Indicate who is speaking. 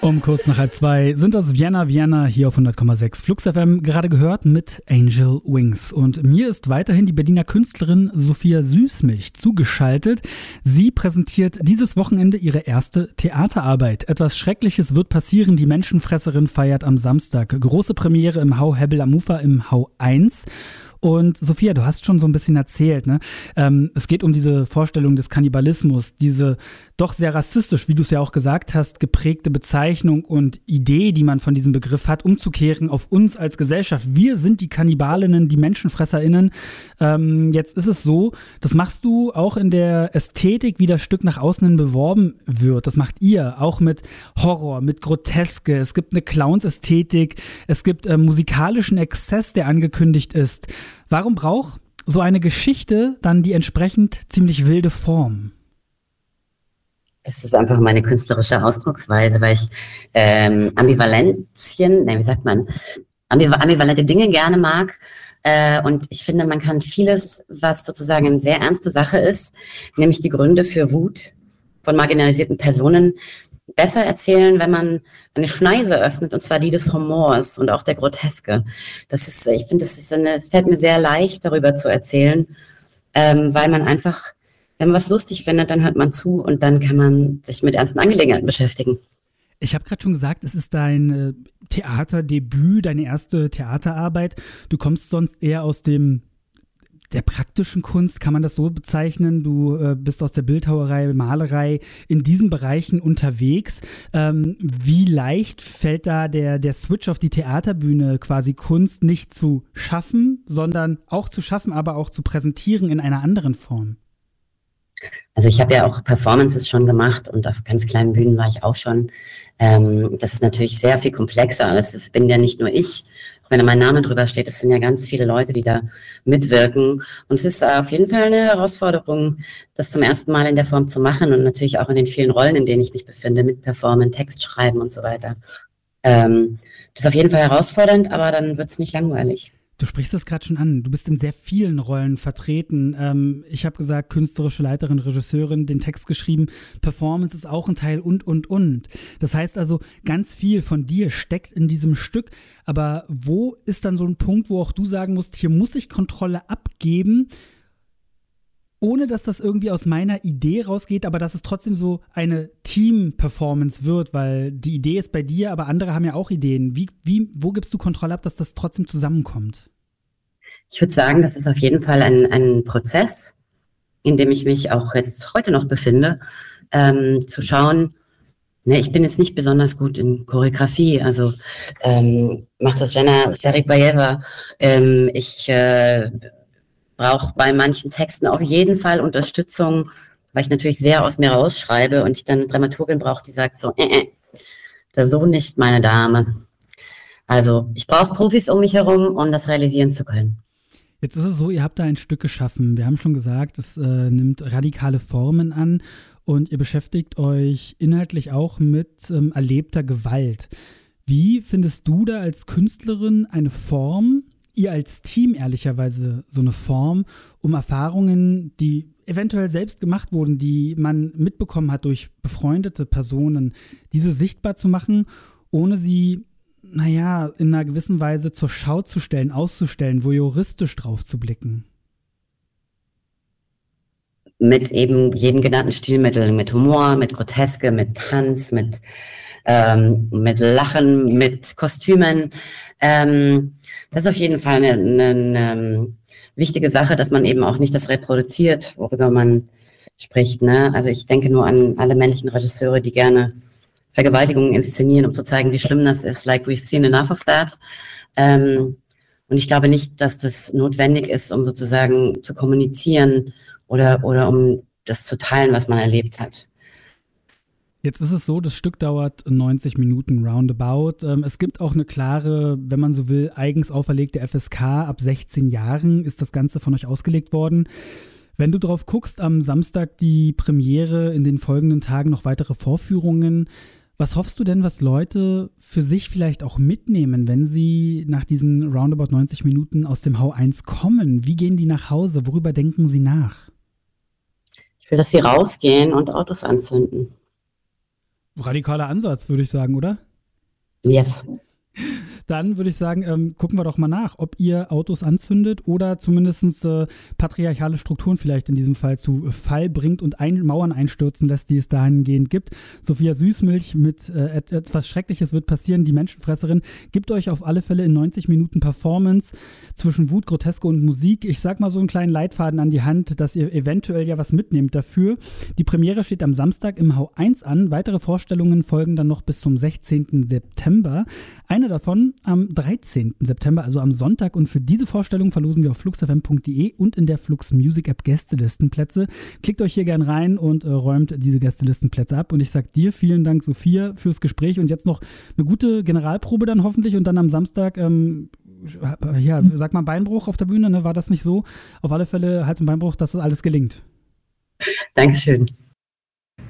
Speaker 1: Um kurz nach 1:30 sind das Vienna hier auf 100,6 Flux FM, gerade gehört mit Angel Wings. Und mir ist weiterhin die Berliner Künstlerin Sophia Süßmilch zugeschaltet. Sie präsentiert dieses Wochenende ihre erste Theaterarbeit. Etwas Schreckliches wird passieren, die Menschenfresserin feiert am Samstag. Große Premiere im Hau Hebbel am Ufer im Hau 1. Und Sophia, du hast schon so ein bisschen erzählt, ne? Es geht um diese Vorstellung des Kannibalismus, diese doch sehr rassistisch, wie du es ja auch gesagt hast, geprägte Bezeichnung und Idee, die man von diesem Begriff hat, umzukehren auf uns als Gesellschaft. Wir sind die Kannibalinnen, die MenschenfresserInnen. Jetzt ist es so, das machst du auch in der Ästhetik, wie das Stück nach außen hin beworben wird. Das macht ihr auch mit Horror, mit Groteske. Es gibt eine Clowns-Ästhetik, es gibt musikalischen Exzess, der angekündigt ist. Warum braucht so eine Geschichte dann die entsprechend ziemlich wilde Form?
Speaker 2: Das ist einfach meine künstlerische Ausdrucksweise, weil ich ambivalente Dinge gerne mag. Und ich finde, man kann vieles, was sozusagen eine sehr ernste Sache ist, nämlich die Gründe für Wut von marginalisierten Personen, besser erzählen, wenn man eine Schneise öffnet, und zwar die des Humors und auch der Groteske. Ich finde, es fällt mir sehr leicht, darüber zu erzählen, weil man einfach, wenn man was lustig findet, dann hört man zu und dann kann man sich mit ernsten Angelegenheiten beschäftigen.
Speaker 1: Ich habe gerade schon gesagt, es ist dein Theaterdebüt, deine erste Theaterarbeit. Du kommst sonst eher aus der praktischen Kunst, kann man das so bezeichnen? Du bist aus der Bildhauerei, Malerei in diesen Bereichen unterwegs. Wie leicht fällt da der Switch auf die Theaterbühne, quasi Kunst nicht zu schaffen, sondern auch zu schaffen, aber auch zu präsentieren in einer anderen Form?
Speaker 2: Also ich habe ja auch Performances schon gemacht und auf ganz kleinen Bühnen war ich auch schon. Das ist natürlich sehr viel komplexer. Das bin ja nicht nur ich. Auch wenn da mein Name drüber steht, es sind ja ganz viele Leute, die da mitwirken. Und es ist auf jeden Fall eine Herausforderung, das zum ersten Mal in der Form zu machen und natürlich auch in den vielen Rollen, in denen ich mich befinde, mit Performen, Text schreiben und so weiter. Das ist auf jeden Fall herausfordernd, aber dann wird es nicht langweilig.
Speaker 1: Du sprichst das gerade schon an. Du bist in sehr vielen Rollen vertreten. Ich habe gesagt, künstlerische Leiterin, Regisseurin, den Text geschrieben. Performance ist auch ein Teil und. Das heißt also, ganz viel von dir steckt in diesem Stück. Aber wo ist dann so ein Punkt, wo auch du sagen musst, hier muss ich Kontrolle abgeben, ohne dass das irgendwie aus meiner Idee rausgeht, aber dass es trotzdem so eine Team-Performance wird, weil die Idee ist bei dir, aber andere haben ja auch Ideen. Wo gibst du Kontrolle ab, dass das trotzdem zusammenkommt?
Speaker 2: Ich würde sagen, das ist auf jeden Fall ein Prozess, in dem ich mich auch jetzt heute noch befinde, zu schauen, ich bin jetzt nicht besonders gut in Choreografie, also macht das Jana Serikbayeva. Ich brauche bei manchen Texten auf jeden Fall Unterstützung, weil ich natürlich sehr aus mir rausschreibe und ich dann eine Dramaturgin brauche, die sagt so, das so nicht, meine Dame. Also ich brauche Profis um mich herum, um das realisieren zu können.
Speaker 1: Jetzt ist es so, ihr habt da ein Stück geschaffen. Wir haben schon gesagt, es nimmt radikale Formen an und ihr beschäftigt euch inhaltlich auch mit erlebter Gewalt. Wie findest du da als Künstlerin eine Form, ihr als Team ehrlicherweise so eine Form, um Erfahrungen, die eventuell selbst gemacht wurden, die man mitbekommen hat durch befreundete Personen, diese sichtbar zu machen, ohne sie, in einer gewissen Weise zur Schau zu stellen, auszustellen, voyeuristisch drauf zu blicken?
Speaker 2: Mit eben jeden genannten Stilmitteln, mit Humor, mit Groteske, mit Tanz, mit Lachen, mit Kostümen. Das ist auf jeden Fall eine wichtige Sache, dass man eben auch nicht das reproduziert, worüber man spricht. Ne? Also ich denke nur an alle männlichen Regisseure, die gerne Vergewaltigungen inszenieren, um zu zeigen, wie schlimm das ist. Like we've seen enough of that. Und ich glaube nicht, dass das notwendig ist, um sozusagen zu kommunizieren oder um das zu teilen, was man erlebt hat.
Speaker 1: Jetzt ist es so, das Stück dauert 90 Minuten roundabout. Es gibt auch eine klare, wenn man so will, eigens auferlegte FSK. Ab 16 Jahren ist das Ganze von euch ausgelegt worden. Wenn du drauf guckst, am Samstag die Premiere, in den folgenden Tagen noch weitere Vorführungen. Was hoffst du denn, was Leute für sich vielleicht auch mitnehmen, wenn sie nach diesen roundabout 90 Minuten aus dem Hau 1 kommen? Wie gehen die nach Hause? Worüber denken sie nach?
Speaker 2: Ich will, dass sie rausgehen und Autos anzünden.
Speaker 1: Radikaler Ansatz, würde ich sagen, oder?
Speaker 2: Yes.
Speaker 1: Dann würde ich sagen, gucken wir doch mal nach, ob ihr Autos anzündet oder zumindest patriarchale Strukturen vielleicht in diesem Fall zu Fall bringt und Mauern einstürzen lässt, die es dahingehend gibt. Sophia Süßmilch mit etwas Schreckliches wird passieren. Die Menschenfresserin gibt euch auf alle Fälle in 90 Minuten Performance zwischen Wut, Groteske und Musik. Ich sag mal so einen kleinen Leitfaden an die Hand, dass ihr eventuell ja was mitnehmt dafür. Die Premiere steht am Samstag im Hau1 an. Weitere Vorstellungen folgen dann noch bis zum 16. September. Eine davon am 13. September, also am Sonntag. Und für diese Vorstellung verlosen wir auf fluxfm.de und in der Flux Music App Gästelistenplätze. Klickt euch hier gern rein und räumt diese Gästelistenplätze ab. Und ich sage dir vielen Dank, Sophia, fürs Gespräch und jetzt noch eine gute Generalprobe dann hoffentlich und dann am Samstag, sag mal Beinbruch auf der Bühne, ne? War das nicht so? Auf alle Fälle Hals- und Beinbruch, dass das alles gelingt.
Speaker 2: Dankeschön.